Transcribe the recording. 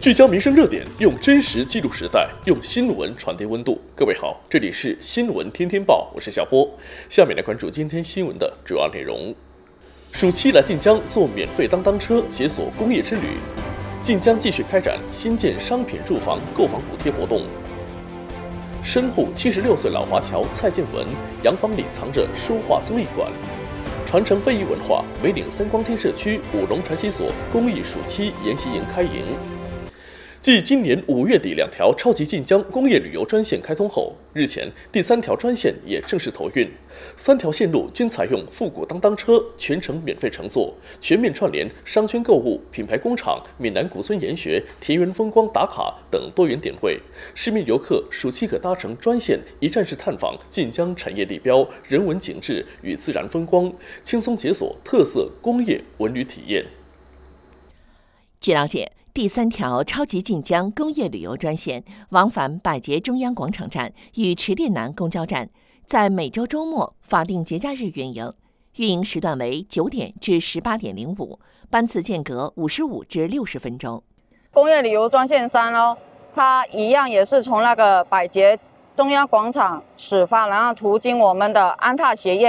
聚焦民生热点，用真实记录时代，用新闻传递温度。各位好，这里是新闻天天报，我是小波。下面来关注今天新闻的主要内容。暑期来晋江坐免费当当车，解锁工业之旅。晋江继续开展新建商品住房购房补贴活动。身护76岁老华侨蔡建文洋房里藏着书画综艺馆。传承非遗文化，梅岭三光天社区五龙传习所公益暑期研习营开营。继今年5月底2条超级晋江工业旅游专线开通后，日前第3条专线也正式投运，3条线路均采用复古当当车，全程免费乘坐，全面串联商圈购物、品牌工厂、闽南古村研学、田园风光打卡等多元点位，市民游客暑期可搭乘专线一站式探访晋江产业地标、人文景致与自然风光，轻松解锁特色工业文旅体验。 据了解，第3条超级晋江工业旅游专线往返百捷中央广场站与池店南公交站，在每周周末法定节假日运营，运营时段为9点至18点05，班次间隔55至60分钟。 工业旅游专线3它一样也是从那个百捷中央广场始发，然后途经我们的安踏鞋业。